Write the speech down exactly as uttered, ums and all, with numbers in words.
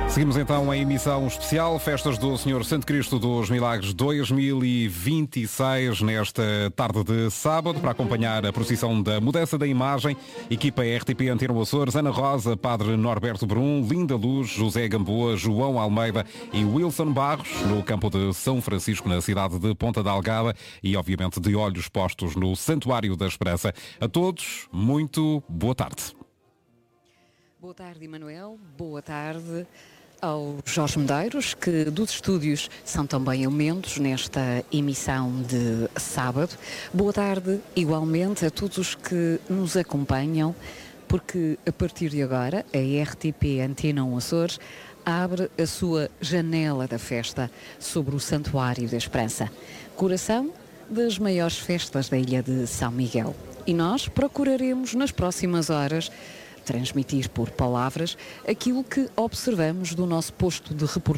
Seguimos então em emissão especial, Festas do Senhor Santo Cristo dos Milagres dois mil e vinte e seis, nesta tarde de sábado, para acompanhar a procissão da Mudança da Imagem, equipa R T P Antena Açores, Ana Rosa, Padre Norberto Brum, Linda Luz, José Gamboa, João Almeida e Wilson Barros, no campo de São Francisco, na cidade de Ponta da Algada, e obviamente de olhos postos no Santuário da Esperança. A todos, muito boa tarde. Boa tarde, Emanuel. Boa tarde ao Jorge Medeiros, que dos estúdios são também elementos nesta emissão de sábado. Boa tarde, igualmente, a todos os que nos acompanham, porque a partir de agora a R T P Antena Açores abre a sua janela da festa sobre o Santuário da Esperança, coração das maiores festas da ilha de São Miguel. E nós procuraremos nas próximas horas transmitir por palavras aquilo que observamos do nosso posto de reportagem